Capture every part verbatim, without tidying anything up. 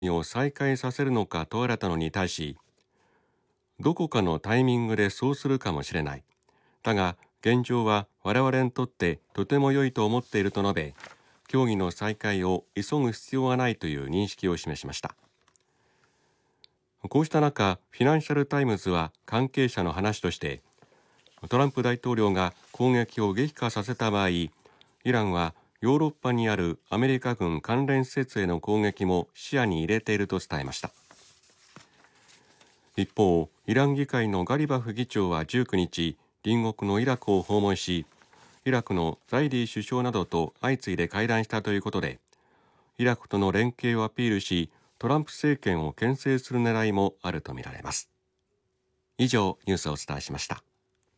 を再開させるのか問われたのに対し、どこかのタイミングでそうするかもしれない。だが現状は我々にとってとても良いと思っていると述べ、協議の再開を急ぐ必要はないという認識を示しました。こうした中、フィナンシャルタイムズは関係者の話として、トランプ大統領が攻撃を激化させた場合、イランはヨーロッパにあるアメリカ軍関連施設への攻撃も視野に入れていると伝えました。一方、イラン議会のガリバフ議長はじゅうくにち、隣国のイラクを訪問し、イラクのザイディ首相などと相次いで会談したということで、イラクとの連携をアピールし、トランプ政権を牽制する狙いもあるとみられます。以上、ニュースをお伝えしました。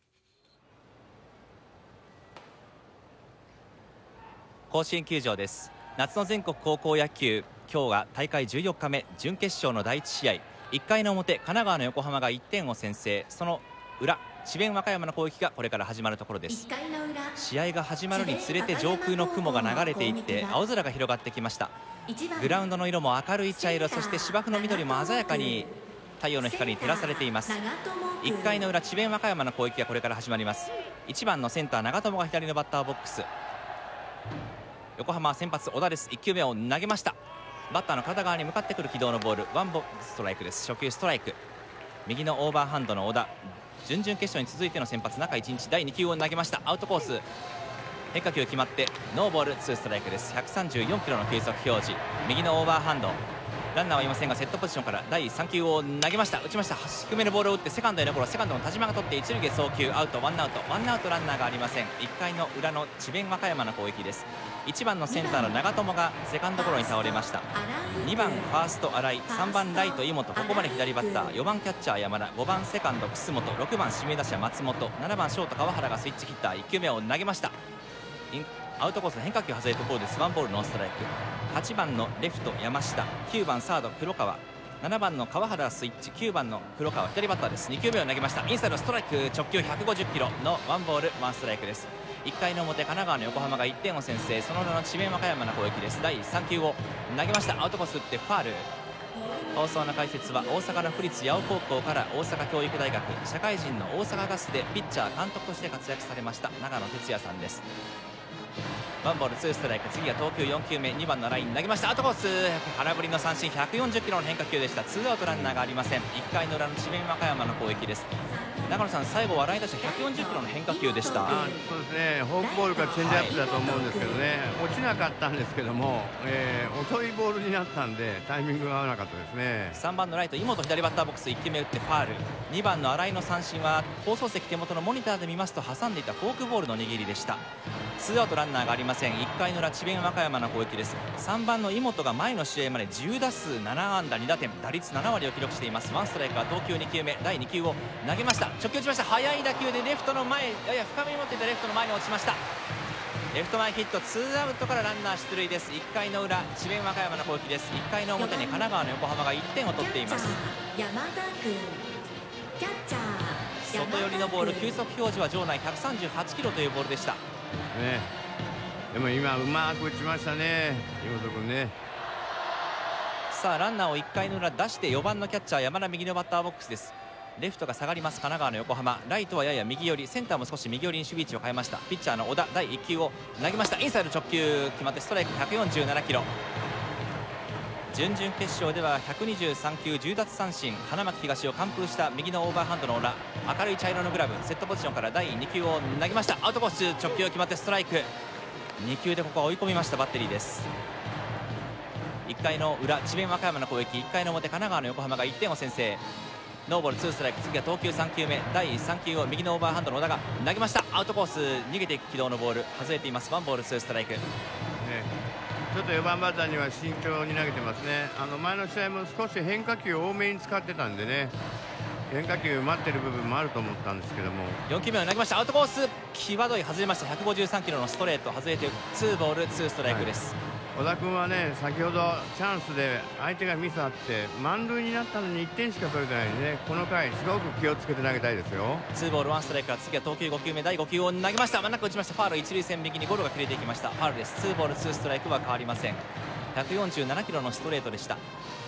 甲子園球場です。夏の全国高校野球、今日が大会じゅうよっかめ、準決勝のだいいち試合。いっかいの表、神奈川の横浜がいってんを先制。その裏、智弁和歌山の攻撃がこれから始まるところです。試合が始まるにつれて上空の雲が流れていって青空が広がってきました。グラウンドの色も明るい茶色、そして芝生の緑も鮮やかに太陽の光に照らされています。いっかいの裏、智弁和歌山の攻撃がこれから始まります。いちばんのセンター長友が左のバッターボックス。横浜先発小田です。いっきゅうめを投げました。バッターの体側に向かってくる軌道のボール、ワンボストライクです。初球ストライク。右のオーバーハンドの小田、準々決勝に続いての先発、中いち日だいに球を投げました。アウトコース、変化球決まってノーボールツーストライクです。ひゃくさんじゅうよんキロの球速表示。右のオーバーハンド、ランナーはいませんがセットポジションからだいさん球を投げました。打ちました。低めのボールを打ってセカンドへのゴロ、セカンドの田島が取って一塁へ送球、アウト、ワンアウト、ワンアウトランナーがありません。いっかいの裏の智弁和歌山の攻撃です。いちばんのセンターの長友がセカンドゴロに倒れました。にばんファースト新井、さんばんライト井本、ここまで左バッター。よばんキャッチャー山田、ごばんセカンド楠本、ろくばん指名打者松本、ななばんショート川原がスイッチヒッター。いっ球目を投げました。アウトコースの変化球外れたボールです。ワンボールノーストライク。はちばんのレフト山下、きゅうばんサード黒川、ななばんの川原スイッチ、きゅうばんの黒川左バッターです。に球目を投げました。インサイドストライク、直球ひゃくごじゅっキロのワンボールワンストライクです。いっかいの表、神奈川の横浜がいってんを先制。その裏の智弁和歌山の攻撃です。だいさん球を投げました。アウトコース打ってファール。放送の解説は大阪の府立八尾高校から大阪教育大学、社会人の大阪ガスでピッチャー監督として活躍されました長野哲也さんです。ワンボールツーストライク。次は投球よん球目、にばんのライン投げました。アウトコース、空振りの三振、ひゃくよんじゅっキロの変化球でした。ツーアウトランナーがありません。いっかいの裏の智弁和歌山の攻撃です。長野さん、最後はライン出してひゃくよんじゅっキロの変化球でした。 あそうですね、フォークボールかチェンジアップだと思うんですけどね、はい、落ちなかったんですけども、えー、遅いボールになったんでタイミングが合わなかったですね。 さんばんのライト井本左バッターボックス、いっ球目打ってファール。にばんの新井の三振は放送席手元のモニターで見ますと挟んでいたフォークボールの握りでした。ツーアウトランナーがありません。いっかいの裏智弁和歌山の攻撃です。さんばんの井本が前の試合までじゅう打数なな安打に打点、打率なな割を記録しています。ワンストライクは投球に球目、だいに球を投げました。直球打ちました。速い打球でレフトの前、やや深めに持っていたレフトの前に落ちました。レフト前ヒット、ツーアウトからランナー出塁です。いっかいの裏智弁和歌山の攻撃です。いっかいの表に神奈川の横浜がいってんを取っています。外寄りのボール、球速表示は場内ひゃくさんじゅうはちキロというボールでした、 ね、でも今うまく打ちましたね、井本君ね。 さあランナーをいっかいの裏出して、よばんのキャッチャー山田右のバッターボックスです。レフトが下がります。神奈川の横浜、ライトはやや右寄り、センターも少し右寄りに守備位置を変えました。ピッチャーの小田、だいいっ球を投げました。インサイド直球決まってストライク、ひゃくよんじゅうななキロ。準々決勝ではひゃくにじゅうさん球じゅう奪三振、花巻東を完封した右のオーバーハンドの裏、明るい茶色のグラブ、セットポジションからだいに球を投げました。アウトコース直球決まってストライク。に球でここは追い込みましたバッテリーです。いっかいの裏智弁和歌山の攻撃、いっかいの表神奈川の横浜がいってんを先制。ノーボールツーストライク。次は投球さん球目、だいさん球を右のオーバーハンドの小田が投げました。アウトコース逃げていく軌道のボール、外れています。ワンボールツーストライク、ね、 ちょっとよばんバッターには慎重に投げてますね。あの前の試合も少し変化球を多めに使ってたんでね、変化球待ってる部分もあると思ったんですけども、 よん球目を投げました。アウトコース際どい、外れました。ひゃくごじゅうさんキロのストレート外れてツーボールツーストライクです、はい。 小田君はね、先ほどチャンスで相手がミスあって満塁になったのにいってんしか取れてないんでね、この回すごく気をつけて投げたいですよ。ツーボールワンストライクから次は投球ご球目、だいご球を投げました。真ん中打ちました。ファール、一塁線右にゴロが切れていきました。ファールです。ツーボールツーストライクは変わりません。ひゃくよんじゅうななキロのストレートでした。